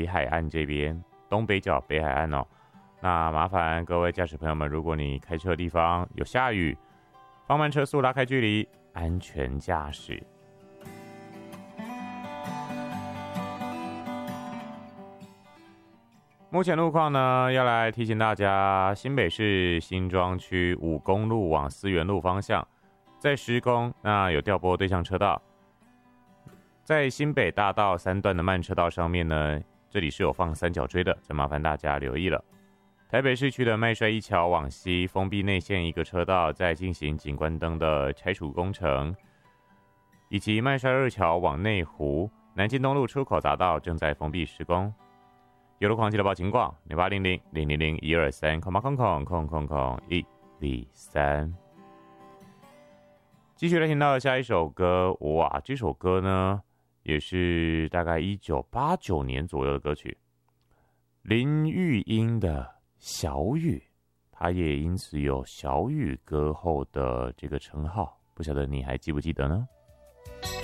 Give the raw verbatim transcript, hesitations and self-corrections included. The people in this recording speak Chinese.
北海岸这边，东北角北海岸哦。那麻烦各位驾驶朋友们，如果你开车的地方有下雨，放慢车速，拉开距离，安全驾驶。目前路况呢，要来提醒大家，新北市新庄区五公路往思源路方向在施工，那有调拨对向车道。在新北大道三段的慢车道上面呢，这里是有放三角锥的，这麻烦大家留意了。台北市区的麦帅一桥往西封闭内线一个车道，在进行景观灯的拆除工程，以及麦帅二桥往内湖南京东路出口匝道正在封闭施工。有路况记得报情况：零八零零零零零一二三空八空空空空空一零三。继续来听到下一首歌，哇，这首歌呢也是大概一九八九年左右的歌曲，林玉英的小雨，她也因此有小雨歌后的这个称号，不晓得你还记不记得呢？